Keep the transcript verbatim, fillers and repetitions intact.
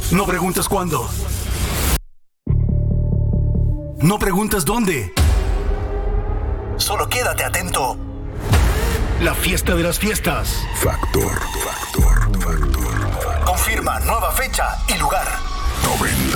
No preguntas cuándo. No preguntas dónde. Solo quédate atento. La fiesta de las fiestas. Factor, factor, factor. Confirma nueva fecha y lugar. noventa